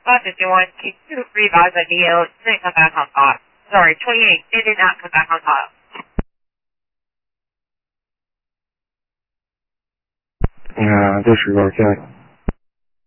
Five 51, keep 2 free vibes at Neo, didn't come back on top. Sorry, 28, they did not come back on top. 这是有点像